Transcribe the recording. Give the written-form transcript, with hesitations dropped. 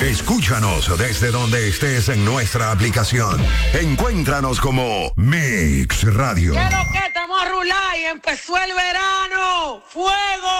Escúchanos desde donde estés en nuestra aplicación. Encuéntranos como Mix Radio. ¿Qué es lo que estamos a rular y empezó el verano? ¡Fuego!